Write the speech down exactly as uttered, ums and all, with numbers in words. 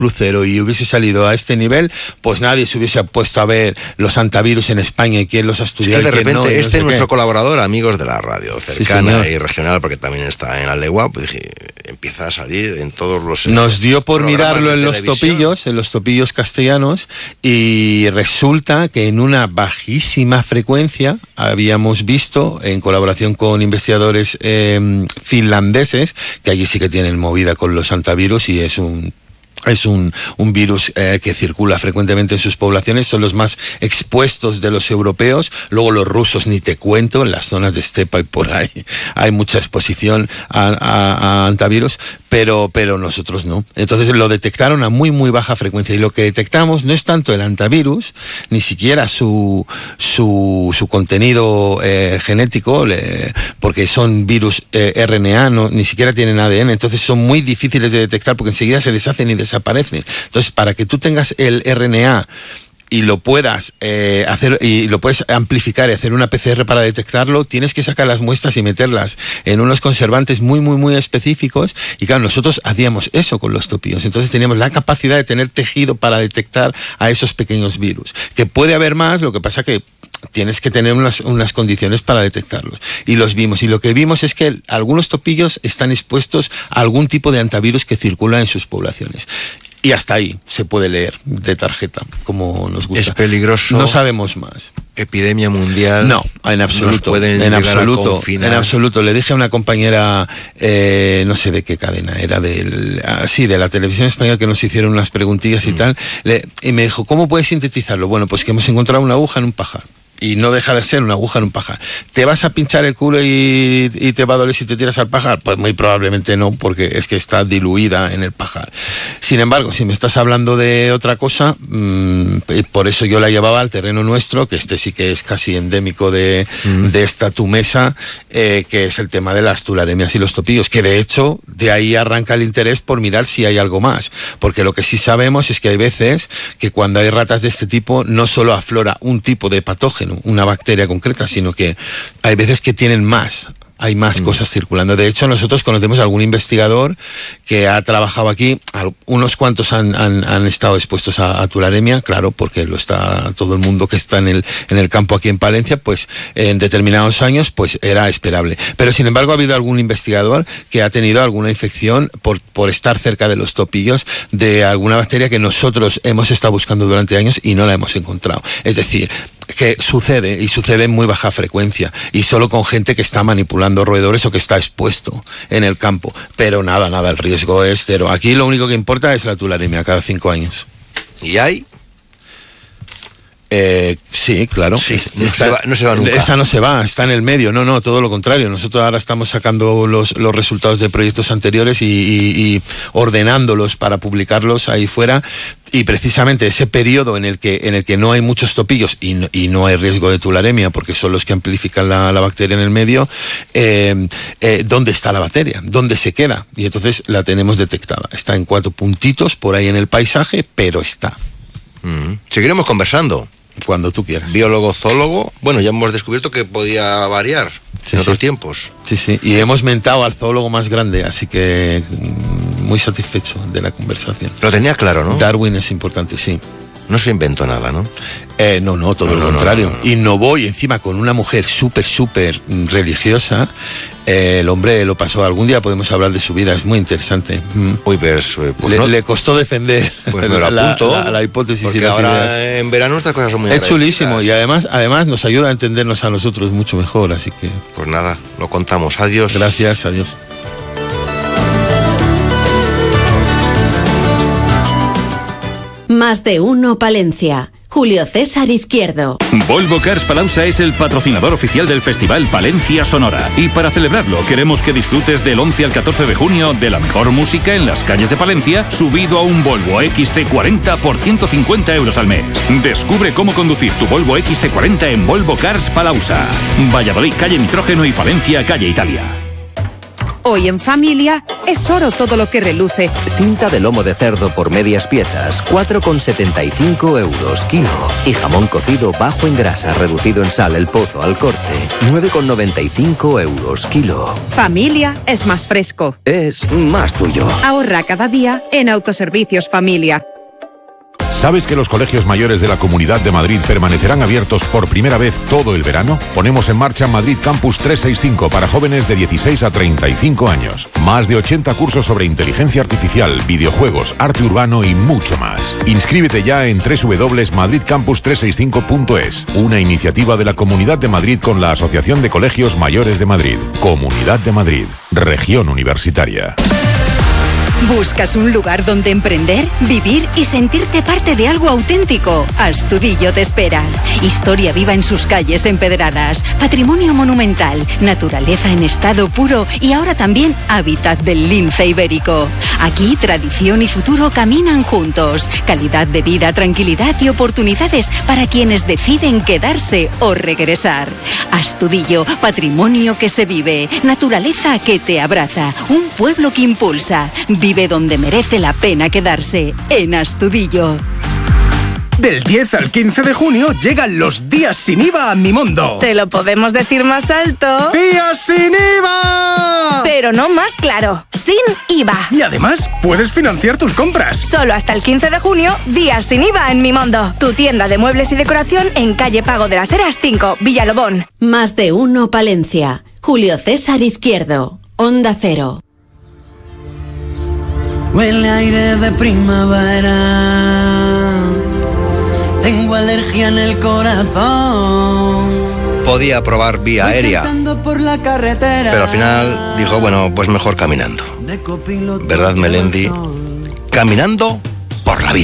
crucero y hubiese salido a este nivel, pues nadie se hubiese puesto a ver los antivirus en España y quién los ha estudiado. Es que de repente no, este no sé es nuestro qué. colaborador, amigos de la radio cercana Sí, y regional, porque también está en la legua, pues dije, empieza a salir en todos los... Nos dio por mirarlo en los televisión. topillos, en los topillos castellanos, y resulta que en una bajísima frecuencia habíamos visto, en colaboración con investigadores eh, finlandeses, que allí sí que tienen movida con los antivirus y es un... Es un, un virus eh, que circula frecuentemente en sus poblaciones, son los más expuestos de los europeos, luego los rusos ni te cuento, en las zonas de estepa y por ahí hay mucha exposición a, a, a antivirus, pero, pero nosotros no. Entonces lo detectaron a muy muy baja frecuencia y lo que detectamos no es tanto el antivirus, ni siquiera su, su, su contenido eh, genético, le, porque son virus eh, R N A, no, ni siquiera tienen A D N, entonces son muy difíciles de detectar porque enseguida se deshacen y desaparecen. Entonces, para que tú tengas el R N A y lo puedas eh, hacer y lo puedes amplificar y hacer una P C R para detectarlo, tienes que sacar las muestras y meterlas en unos conservantes muy muy muy específicos, y claro, nosotros hacíamos eso con los topillos, entonces teníamos la capacidad de tener tejido para detectar a esos pequeños virus, que puede haber más, lo que pasa que tienes que tener unas, unas condiciones para detectarlos. Y los vimos. Y lo que vimos es que algunos topillos están expuestos a algún tipo de antivirus que circula en sus poblaciones. Y hasta ahí se puede leer de tarjeta, como nos gusta. ¿Es peligroso? No sabemos más. ¿Epidemia mundial? No, en absoluto. En absoluto. En absoluto. Le dije a una compañera, eh, no sé de qué cadena, era del, ah, sí, de la televisión española, que nos hicieron unas preguntillas y mm. tal, le, y me dijo, ¿cómo puedes sintetizarlo? Bueno, pues que hemos encontrado una aguja en un pajar. Y no deja de ser una aguja en un pajar. ¿Te vas a pinchar el culo y, y te va a doler si te tiras al pajar? Pues muy probablemente no, porque es que está diluida en el pajar. Sin embargo, si me estás hablando de otra cosa, mmm, por eso yo la llevaba al terreno nuestro, que este sí que es casi endémico de, mm. de esta tu mesa, eh, que es el tema de las tularemias y los topillos, que de hecho de ahí arranca el interés por mirar si hay algo más. Porque lo que sí sabemos es que hay veces que cuando hay ratas de este tipo, no solo aflora un tipo de patógeno, una bacteria concreta, sino que hay veces que tienen más, hay más mm. cosas circulando. De hecho, nosotros conocemos a algún investigador que ha trabajado aquí, unos cuantos han, han, han estado expuestos a, a tularemia, claro, porque lo está todo el mundo que está en el, en el campo aquí en Palencia, pues en determinados años pues era esperable. Pero sin embargo ha habido algún investigador que ha tenido alguna infección por, por estar cerca de los topillos de alguna bacteria que nosotros hemos estado buscando durante años y no la hemos encontrado. Es decir, que sucede, y sucede en muy baja frecuencia, y solo con gente que está manipulando roedores o que está expuesto en el campo. Pero nada, nada, el riesgo es cero. Aquí lo único que importa es la tularemia cada cinco años. ¿Y hay? Eh, sí, claro. Sí, está, no, se va, no se va nunca. Esa no se va, está en el medio. No, no, todo lo contrario. Nosotros ahora estamos sacando los, los resultados de proyectos anteriores y, y, y ordenándolos para publicarlos ahí fuera. Y precisamente ese periodo en el que en el que no hay muchos topillos y no, y no hay riesgo de tularemia, porque son los que amplifican la, la bacteria en el medio, eh, eh, ¿dónde está la bacteria? ¿Dónde se queda? Y entonces la tenemos detectada. Está en cuatro puntitos por ahí en el paisaje, pero está. Mm. Seguiremos conversando. Cuando tú quieras. Biólogo, zoólogo. Bueno, ya hemos descubierto que podía variar sí, en otros sí. tiempos. Sí, sí. Y hemos mentado al zoólogo más grande, así que muy satisfecho de la conversación. Lo tenía claro, ¿no? Darwin es importante, sí. No se inventó nada, ¿no? Eh, no, no, todo no, lo no, contrario. No, no, no. Innovó, y encima con una mujer súper, súper religiosa. Eh, el hombre lo pasó. Algún día podemos hablar de su vida, es muy interesante. Mm. Uy, pues, pues le, no. le costó defender pues me lo apunto, la, la, la hipótesis. Porque y las ahora ideas. En verano estas cosas son muy Es chulísimo, y además, además nos ayuda a entendernos a nosotros mucho mejor, así que... Pues nada, lo contamos. Adiós. Gracias, adiós. Más de uno Palencia. Julio César Izquierdo. Volvo Cars Palauza es el patrocinador oficial del Festival Palencia Sonora. Y para celebrarlo, queremos que disfrutes del once al catorce de junio de la mejor música en las calles de Palencia, subido a un Volvo X C cuarenta por ciento cincuenta euros al mes. Descubre cómo conducir tu Volvo X C cuarenta en Volvo Cars Palauza. Valladolid, calle Nitrógeno, y Palencia, calle Italia. Hoy en familia es oro todo lo que reluce. Cinta de lomo de cerdo por medias piezas, cuatro con setenta y cinco euros kilo. Y jamón cocido bajo en grasa, reducido en sal El Pozo al corte, nueve con noventa y cinco euros kilo. Familia es más fresco. Es más tuyo. Ahorra cada día en Autoservicios Familia. ¿Sabes que los colegios mayores de la Comunidad de Madrid permanecerán abiertos por primera vez todo el verano? Ponemos en marcha Madrid Campus trescientos sesenta y cinco para jóvenes de dieciséis a treinta y cinco años. Más de ochenta cursos sobre inteligencia artificial, videojuegos, arte urbano y mucho más. Inscríbete ya en doble u doble u doble u punto madrid campus trescientos sesenta y cinco punto es, una iniciativa de la Comunidad de Madrid con la Asociación de Colegios Mayores de Madrid. Comunidad de Madrid, región universitaria. ¿Buscas un lugar donde emprender, vivir y sentirte parte de algo auténtico? Astudillo te espera. Historia viva en sus calles empedradas, patrimonio monumental, naturaleza en estado puro y ahora también hábitat del lince ibérico. Aquí tradición y futuro caminan juntos. Calidad de vida, tranquilidad y oportunidades para quienes deciden quedarse o regresar. Astudillo, patrimonio que se vive, naturaleza que te abraza, un pueblo que impulsa. Vive donde merece la pena quedarse, en Astudillo. Del diez al quince de junio llegan los días sin I V A a Mimondo. Te lo podemos decir más alto. ¡Días sin I V A! Pero no más claro, sin I V A. Y además puedes financiar tus compras. Solo hasta el quince de junio, días sin I V A en Mimondo. Tu tienda de muebles y decoración en calle Pago de las Heras cinco, Villalobón. Más de uno Palencia. Julio César Izquierdo. Onda Cero. Huele aire de primavera. Tengo alergia en el corazón. Podía probar vía aérea, pero al final dijo, bueno, pues mejor caminando. ¿Verdad, Melendi? Caminando